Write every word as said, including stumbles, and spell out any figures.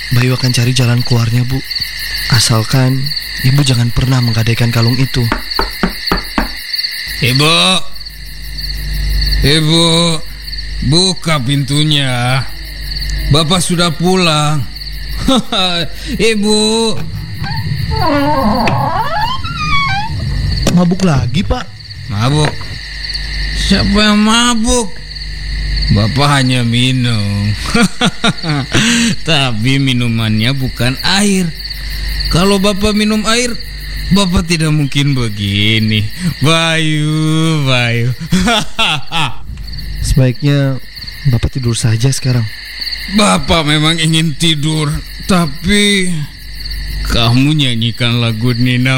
Bayu akan cari jalan keluarnya, Bu. Asalkan Ibu jangan pernah menggadaikan kalung itu. Ibu, Ibu, buka pintunya. Bapak sudah pulang. Ibu. Mabuk lagi, Pak? Mabuk? Siapa yang mabuk? Bapak hanya minum. Tapi minumannya bukan air. Kalau Bapak minum air, Bapak tidak mungkin begini. Bayu, Bayu. Sebaiknya Bapak tidur saja sekarang. Bapak memang ingin tidur, tapi kamu nyanyikan lagu Nina